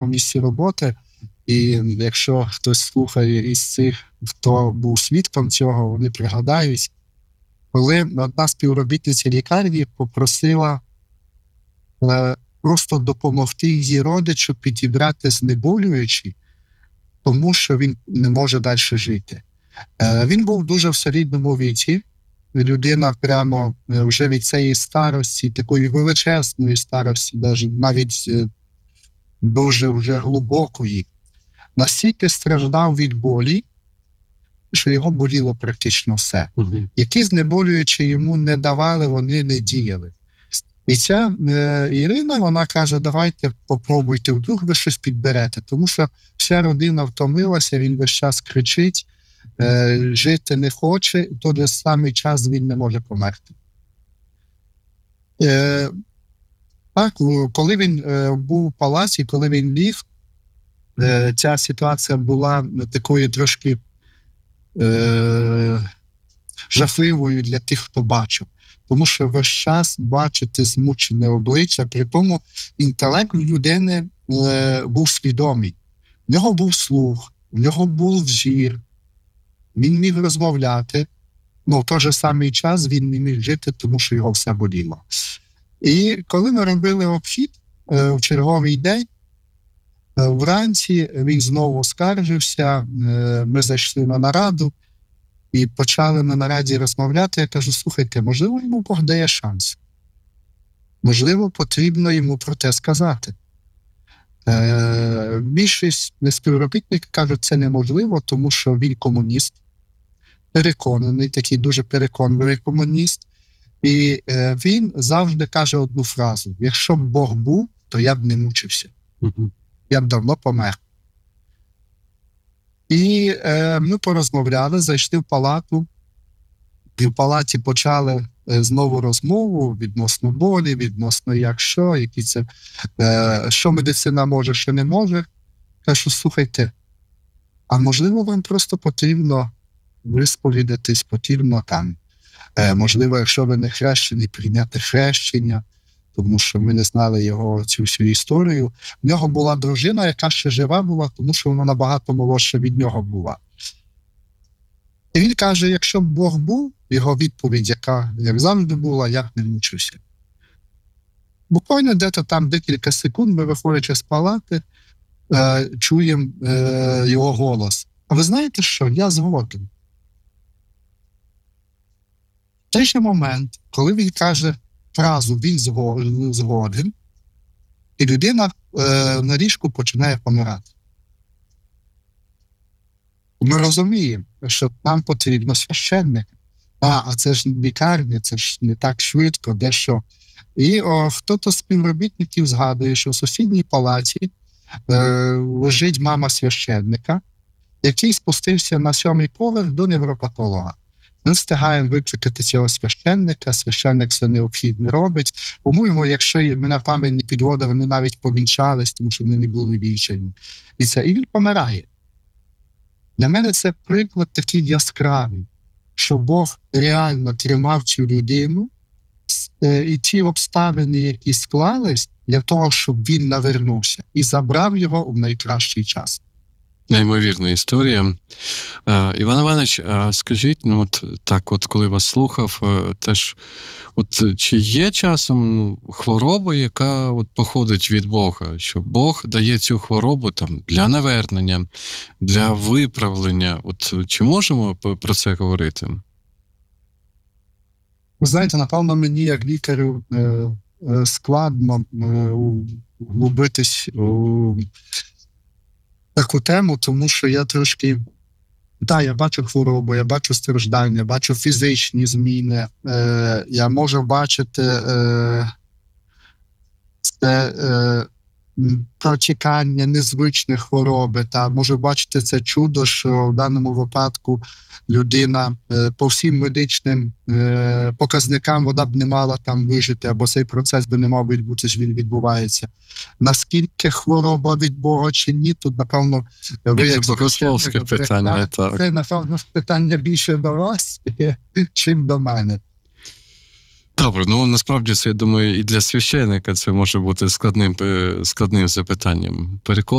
по місці роботи. І якщо хтось слухає із цих, хто був свідком цього, вони пригадають, коли одна співробітниця лікарні попросила просто допомогти її родичу підібрати знеболюючі, тому що він не може далі жити. Він був дуже в солідному віці. Людина прямо вже від цієї старості, такої величезної старості, навіть дуже вже глибокої, настільки страждав від болі, що його боліло практично все. Які знеболюючі йому не давали, вони не діяли. І ця Ірина, вона каже, давайте попробуйте, вдруг ви щось підберете, тому що вся родина втомилася, він весь час кричить, жити не хоче, і в той самий час він не може померти. Так, коли він був у палаці, коли він ліг, ця ситуація була такою трошки жахливою для тих, хто бачив. Тому що весь час бачити змучене обличчя, при тому інтелект людини був свідомий. В нього був слух, в нього був зір, він міг розмовляти, але в той же самий час він не міг жити, тому що його все боліло. І коли ми робили обхід в черговий день, вранці він знову скаржився, ми зайшли на нараду і почали на нараді розмовляти. Я кажу, слухайте, можливо, йому Бог дає шанс. Можливо, потрібно йому про те сказати. Більшість співробітників кажуть, це неможливо, тому що він комуніст, переконаний, такий дуже переконливий комуніст. І він завжди каже одну фразу: якщо б Бог був, то я б не мучився. Я б давно помер. І ми порозмовляли, зайшли в палату, і в палаті почали знову розмову відносно болі, відносно які це, що медицина може, що не може. Кажу, слухайте, а можливо вам просто потрібно висповідатись, потрібно там, можливо, якщо ви не хрещений, прийняти хрещення, тому що ми не знали його цю всю історію. В нього була дружина, яка ще жива була, тому що вона набагато молодша від нього була. І він каже, якщо б Бог був, його відповідь, яка як завжди була, я б не мучився. Буквально там декілька секунд ми, виходячи з палати, чуємо його голос. А ви знаєте що? Я згоден. В той же момент, коли він каже фразу «він згоден», і людина на ліжку починає помирати. Ми розуміємо, що нам потрібно священник. А це ж лікарня, це ж не так швидко, дещо. І хто-то з співробітників згадує, що в сусідній палаті лежить мама священника, який спустився на 7-й поверх до невропатолога. Ми встигаємо викликати цього священника, священник все необхідне робить. По-моєму, якщо мене пам'ять не підводить, вони навіть повінчались, тому що вони не були вінчані. І він помирає. Для мене це приклад такий яскравий, що Бог реально тримав цю людину, і ті обставини, які склались, для того, щоб він навернувся і забрав його в найкращий час. Неймовірна історія. Іван Іванович, скажіть, коли вас слухав, теж, чи є часом хвороба, яка походить від Бога, що Бог дає цю хворобу для навернення, для виправлення? Чи можемо про це говорити? Ви знаєте, напевно, мені, як лікарю, складно влюбитись у таку тему, тому що я трошки, я бачу хворобу, я бачу страждання, бачу фізичні зміни, я можу бачити протікання незвичних хвороби, можу бачити це чудо, що в даному випадку людина по всім медичним показникам вона б не мала там вижити, або цей процес би не мав відбутися, він відбувається. Наскільки хвороба від Бога чи ні, тут, напевно, ви як богословське питання, так. Це, напевно, питання більше до вас, чим до мене. Добре, ну насправді це, я думаю, і для священника це може бути складним запитанням.